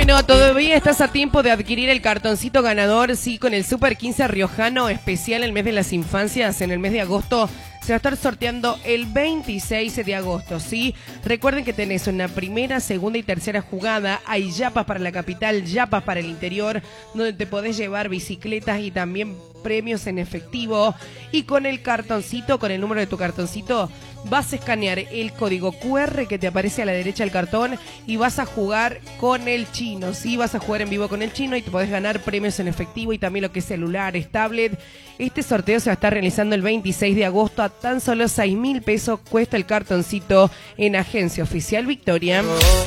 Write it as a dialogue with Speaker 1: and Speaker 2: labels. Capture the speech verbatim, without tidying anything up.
Speaker 1: Bueno, todavía estás a tiempo de adquirir el cartoncito ganador, sí, con el Super quince Riojano especial el mes de las infancias. En el mes de agosto se va a estar sorteando el veintiséis de agosto, ¿sí? Recuerden que tenés una primera, segunda y tercera jugada. Hay yapas para la capital, yapas para el interior, donde te podés llevar bicicletas y también premios en efectivo. Y con el cartoncito, con el número de tu cartoncito, vas a escanear el código cu erre que te aparece a la derecha del cartón y vas a jugar con el chino, ¿sí? Vas a jugar en vivo con el chino y te podés ganar premios en efectivo y también lo que es celulares, tablet. Este sorteo se va a estar realizando el veintiséis de agosto. A tan solo seis mil pesos cuesta el cartoncito en Agencia Oficial Victoria.